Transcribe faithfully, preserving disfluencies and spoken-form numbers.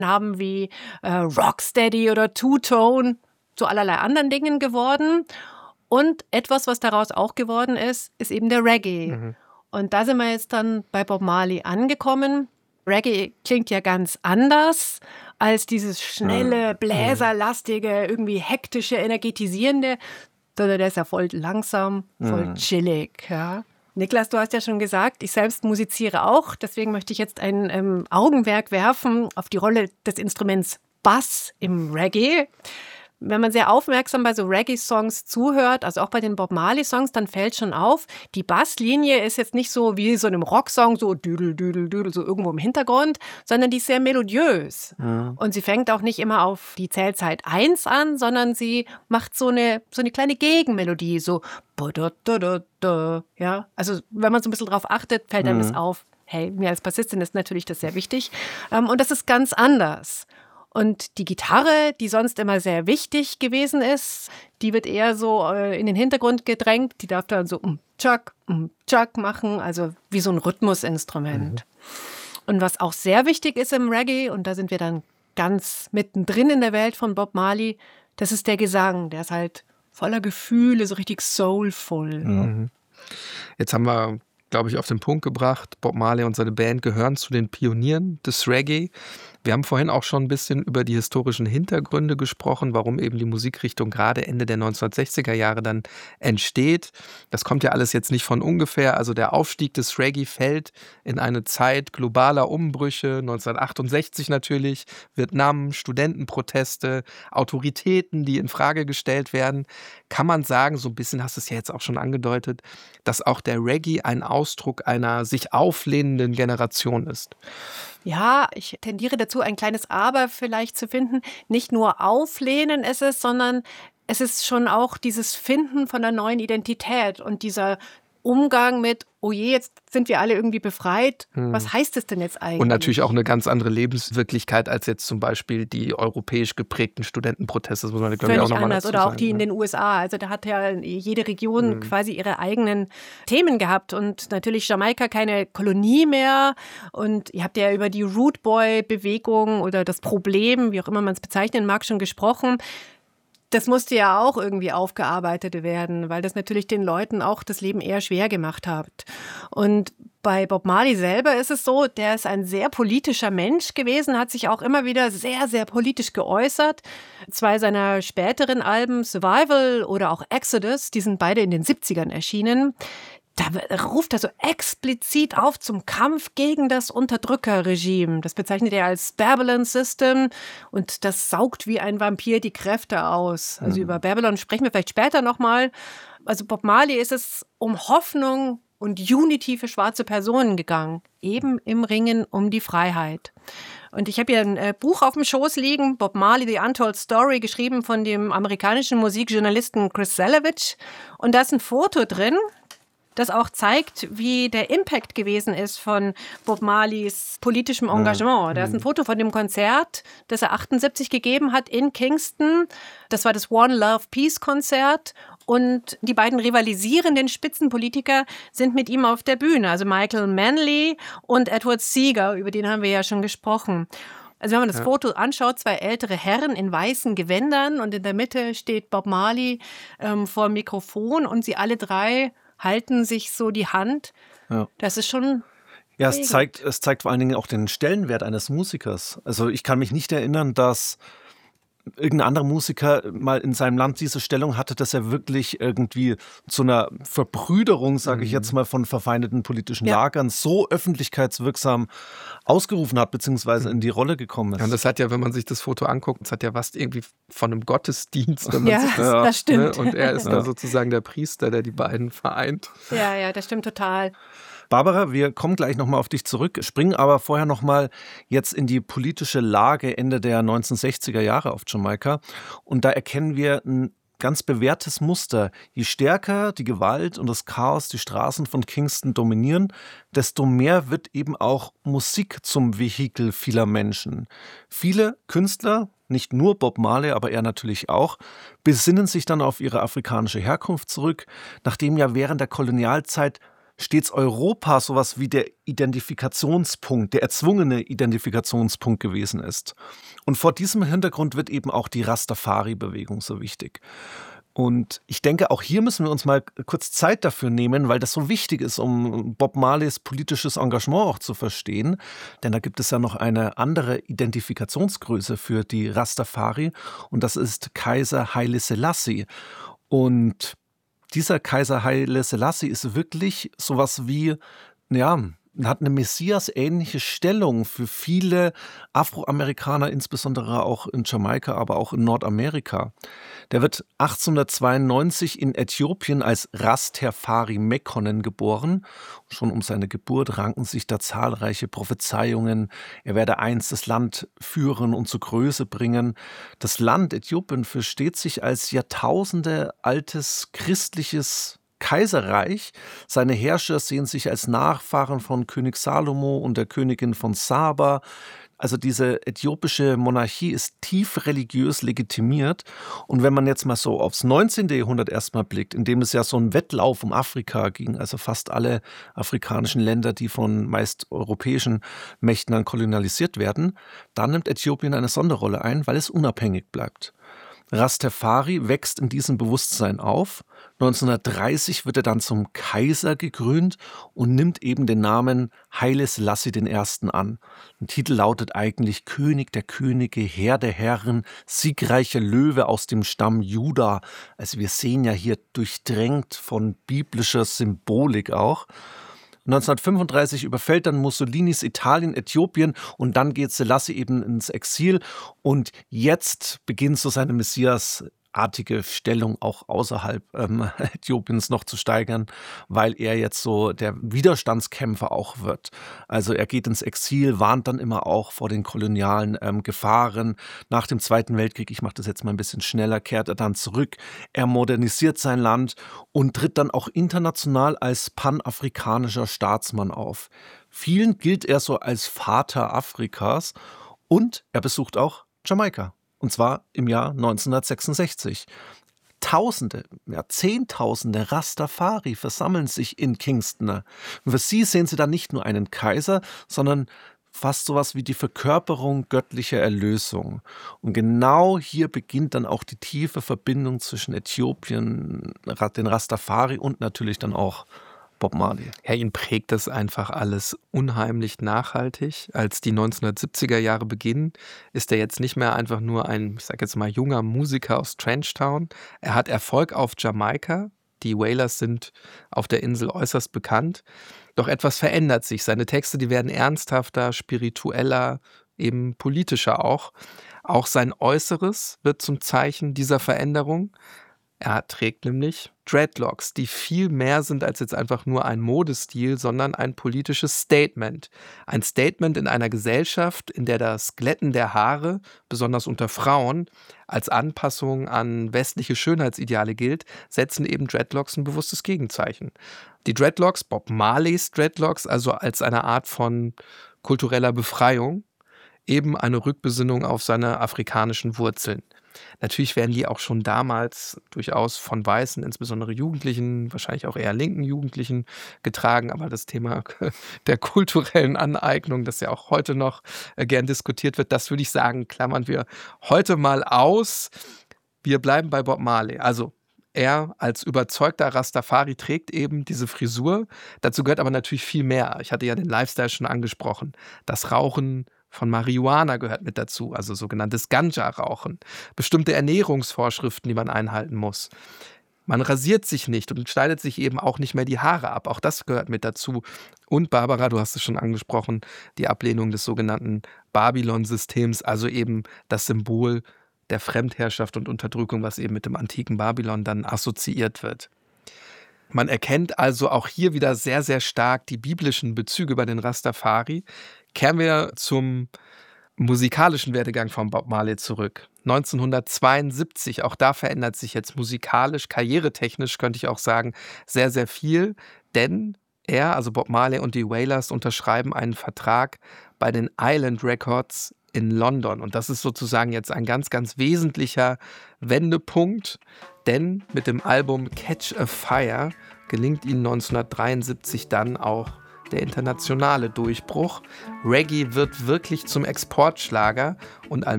Namen wie äh, Rocksteady oder Two-Tone zu allerlei anderen Dingen geworden. Und etwas, was daraus auch geworden ist, ist eben der Reggae. Mhm. Und da sind wir jetzt dann bei Bob Marley angekommen. Reggae klingt ja ganz anders als dieses schnelle, bläserlastige, irgendwie hektische, energetisierende. Der ist ja voll langsam, voll mhm. chillig. Ja. Niklas, du hast ja schon gesagt, ich selbst musiziere auch. Deswegen möchte ich jetzt ein ähm, Augenmerk werfen auf die Rolle des Instruments Bass im Reggae. Wenn man sehr aufmerksam bei so Reggae-Songs zuhört, also auch bei den Bob Marley-Songs, dann fällt schon auf, die Basslinie ist jetzt nicht so wie so einem Rocksong, so düdel, düdel, düdel, so irgendwo im Hintergrund, sondern die ist sehr melodiös. Ja. Und sie fängt auch nicht immer auf die Zählzeit eins an, sondern sie macht so eine, so eine kleine Gegenmelodie, so ja. Also wenn man so ein bisschen drauf achtet, fällt einem mhm. das auf. Hey, mir als Bassistin ist natürlich das sehr wichtig. Und das ist ganz anders. Und die Gitarre, die sonst immer sehr wichtig gewesen ist, die wird eher so äh, in den Hintergrund gedrängt. Die darf dann so um Chuck, um Chuck machen, also wie so ein Rhythmusinstrument. Mhm. Und was auch sehr wichtig ist im Reggae, und da sind wir dann ganz mittendrin in der Welt von Bob Marley, das ist der Gesang. Der ist halt voller Gefühle, so richtig soulful. Mhm. Jetzt haben wir, glaube ich, auf den Punkt gebracht, Bob Marley und seine Band gehören zu den Pionieren des Reggae. Wir haben vorhin auch schon ein bisschen über die historischen Hintergründe gesprochen, warum eben die Musikrichtung gerade Ende der neunzehnhundertsechziger Jahre dann entsteht. Das kommt ja alles jetzt nicht von ungefähr. Also der Aufstieg des Reggae fällt in eine Zeit globaler Umbrüche, neunzehnhundertachtundsechzig natürlich, Vietnam, Studentenproteste, Autoritäten, die in Frage gestellt werden. Kann man sagen, so ein bisschen hast du es ja jetzt auch schon angedeutet, dass auch der Reggae ein Ausdruck einer sich auflehnenden Generation ist? Ja, ich tendiere dazu, ein kleines Aber vielleicht zu finden. Nicht nur auflehnen ist es, sondern es ist schon auch dieses Finden von einer neuen Identität und dieser Umgang mit, oh je, jetzt sind wir alle irgendwie befreit. Hm. Was heißt es denn jetzt eigentlich? Und natürlich auch eine ganz andere Lebenswirklichkeit als jetzt zum Beispiel die europäisch geprägten Studentenproteste. Das muss man, glaube ich, auch noch mal dazu Oder auch sagen, die in ne? den U S A. Also da hat ja jede Region hm. quasi ihre eigenen Themen gehabt. Und natürlich Jamaika keine Kolonie mehr. Und ihr habt ja über die Root Boy-Bewegung oder das Problem, wie auch immer man es bezeichnen mag, schon gesprochen. Das musste ja auch irgendwie aufgearbeitet werden, weil das natürlich den Leuten auch das Leben eher schwer gemacht hat. Und bei Bob Marley selber ist es so, der ist ein sehr politischer Mensch gewesen, hat sich auch immer wieder sehr, sehr politisch geäußert. Zwei seiner späteren Alben, Survival oder auch Exodus, die sind beide in den siebzigern erschienen. Da ruft er so explizit auf zum Kampf gegen das Unterdrückerregime. Das bezeichnet er als Babylon System und das saugt wie ein Vampir die Kräfte aus. Also mhm. über Babylon sprechen wir vielleicht später nochmal. Also Bob Marley ist es um Hoffnung und Unity für schwarze Personen gegangen, eben im Ringen um die Freiheit. Und ich habe hier ein äh, Buch auf dem Schoß liegen, Bob Marley, The Untold Story, geschrieben von dem amerikanischen Musikjournalisten Chris Salewicz. Und da ist ein Foto drin, das auch zeigt, wie der Impact gewesen ist von Bob Marleys politischem Engagement. Da ist ein Foto von dem Konzert, das er achtundsiebzig gegeben hat in Kingston. Das war das One Love Peace Konzert. Und die beiden rivalisierenden Spitzenpolitiker sind mit ihm auf der Bühne. Also Michael Manley und Edward Seeger, über den haben wir ja schon gesprochen. Also wenn man das ja. Foto anschaut, zwei ältere Herren in weißen Gewändern und in der Mitte steht Bob Marley ähm, vor dem Mikrofon und sie alle drei halten sich so die Hand. Ja. Das ist schon... Ja, es zeigt, es zeigt vor allen Dingen auch den Stellenwert eines Musikers. Also ich kann mich nicht erinnern, dass irgendein anderer Musiker mal in seinem Land diese Stellung hatte, dass er wirklich irgendwie zu einer Verbrüderung, sage ich jetzt mal, von verfeindeten politischen ja. Lagern so öffentlichkeitswirksam ausgerufen hat, beziehungsweise in die Rolle gekommen ist. Ja, und das hat ja, wenn man sich das Foto anguckt, das hat ja was irgendwie von einem Gottesdienst. Wenn man ja, sich das, das stimmt. Ne? Und er ist ja. dann sozusagen der Priester, der die beiden vereint. Ja, ja, das stimmt total. Barbara, wir kommen gleich nochmal auf dich zurück, springen aber vorher nochmal jetzt in die politische Lage Ende der neunzehnhundertsechziger Jahre auf Jamaika. Und da erkennen wir ein ganz bewährtes Muster. Je stärker die Gewalt und das Chaos die Straßen von Kingston dominieren, desto mehr wird eben auch Musik zum Vehikel vieler Menschen. Viele Künstler, nicht nur Bob Marley, aber er natürlich auch, besinnen sich dann auf ihre afrikanische Herkunft zurück, nachdem ja während der Kolonialzeit stets Europa sowas wie der Identifikationspunkt, der erzwungene Identifikationspunkt gewesen ist. Und vor diesem Hintergrund wird eben auch die Rastafari-Bewegung so wichtig. Und ich denke, auch hier müssen wir uns mal kurz Zeit dafür nehmen, weil das so wichtig ist, um Bob Marleys politisches Engagement auch zu verstehen. Denn da gibt es ja noch eine andere Identifikationsgröße für die Rastafari und das ist Kaiser Haile Selassie. Und dieser Kaiser Haile Selassie ist wirklich sowas wie, ja, hat eine Messias-ähnliche Stellung für viele Afroamerikaner, insbesondere auch in Jamaika, aber auch in Nordamerika. Der wird achtzehnhundertzweiundneunzig in Äthiopien als Rastafari Mekonnen geboren. Schon um seine Geburt ranken sich da zahlreiche Prophezeiungen. Er werde einst das Land führen und zur Größe bringen. Das Land Äthiopien versteht sich als Jahrtausende altes christliches Kaiserreich. Seine Herrscher sehen sich als Nachfahren von König Salomo und der Königin von Saba. Also diese äthiopische Monarchie ist tief religiös legitimiert. Und wenn man jetzt mal so aufs neunzehnte Jahrhundert erstmal blickt, in dem es ja so ein Wettlauf um Afrika ging, also fast alle afrikanischen Länder, die von meist europäischen Mächten dann kolonialisiert werden, dann nimmt Äthiopien eine Sonderrolle ein, weil es unabhängig bleibt. Rastafari wächst in diesem Bewusstsein auf. neunzehnhundertdreißig wird er dann zum Kaiser gekrönt und nimmt eben den Namen Haile Selassie der Erste an. Der Titel lautet eigentlich König der Könige, Herr der Herren, siegreicher Löwe aus dem Stamm Juda. Also wir sehen ja hier durchdrängt von biblischer Symbolik auch. neunzehnhundertfünfunddreißig überfällt dann Mussolinis Italien, Äthiopien und dann geht Selassie eben ins Exil und jetzt beginnt so seine Messias-artige Stellung auch außerhalb ähm, Äthiopiens noch zu steigern, weil er jetzt so der Widerstandskämpfer auch wird. Also er geht ins Exil, warnt dann immer auch vor den kolonialen ähm, Gefahren. Nach dem Zweiten Weltkrieg, ich mache das jetzt mal ein bisschen schneller, kehrt er dann zurück. Er modernisiert sein Land und tritt dann auch international als panafrikanischer Staatsmann auf. Vielen gilt er so als Vater Afrikas und er besucht auch Jamaika. Und zwar im Jahr neunzehnhundertsechsundsechzig. Tausende, ja Zehntausende Rastafari versammeln sich in Kingston. Und für sie sehen sie dann nicht nur einen Kaiser, sondern fast sowas wie die Verkörperung göttlicher Erlösung. Und genau hier beginnt dann auch die tiefe Verbindung zwischen Äthiopien, den Rastafari und natürlich dann auch Bob Marley. Ja, ihn prägt das einfach alles unheimlich nachhaltig. Als die neunzehnhundertsiebziger Jahre beginnen, ist er jetzt nicht mehr einfach nur ein, ich sag jetzt mal, junger Musiker aus Trenchtown. Er hat Erfolg auf Jamaika. Die Wailers sind auf der Insel äußerst bekannt. Doch etwas verändert sich. Seine Texte, die werden ernsthafter, spiritueller, eben politischer auch. Auch sein Äußeres wird zum Zeichen dieser Veränderung. Er trägt nämlich Dreadlocks, die viel mehr sind als jetzt einfach nur ein Modestil, sondern ein politisches Statement. Ein Statement in einer Gesellschaft, in der das Glätten der Haare, besonders unter Frauen, als Anpassung an westliche Schönheitsideale gilt, setzen eben Dreadlocks ein bewusstes Gegenzeichen. Die Dreadlocks, Bob Marleys Dreadlocks, also als eine Art von kultureller Befreiung, eben eine Rückbesinnung auf seine afrikanischen Wurzeln. Natürlich werden die auch schon damals durchaus von weißen, insbesondere Jugendlichen, wahrscheinlich auch eher linken Jugendlichen getragen. Aber das Thema der kulturellen Aneignung, das ja auch heute noch gern diskutiert wird, das würde ich sagen, klammern wir heute mal aus. Wir bleiben bei Bob Marley. Also er als überzeugter Rastafari trägt eben diese Frisur. Dazu gehört aber natürlich viel mehr. Ich hatte ja den Lifestyle schon angesprochen. Das Rauchen von Marihuana gehört mit dazu, also sogenanntes Ganja-Rauchen. Bestimmte Ernährungsvorschriften, die man einhalten muss. Man rasiert sich nicht und schneidet sich eben auch nicht mehr die Haare ab. Auch das gehört mit dazu. Und Barbara, du hast es schon angesprochen, die Ablehnung des sogenannten Babylon-Systems, also eben das Symbol der Fremdherrschaft und Unterdrückung, was eben mit dem antiken Babylon dann assoziiert wird. Man erkennt also auch hier wieder sehr, sehr stark die biblischen Bezüge bei den Rastafari. Kehren wir zum musikalischen Werdegang von Bob Marley zurück. neunzehnhundertzweiundsiebzig, auch da verändert sich jetzt musikalisch, karrieretechnisch könnte ich auch sagen, sehr, sehr viel. Denn er, also Bob Marley und die Wailers, unterschreiben einen Vertrag bei den Island Records in London. Und das ist sozusagen jetzt ein ganz, ganz wesentlicher Wendepunkt. Denn mit dem Album Catch a Fire gelingt ihnen neunzehnhundertdreiundsiebzig dann auch der internationale Durchbruch. Reggae wird wirklich zum Exportschlager und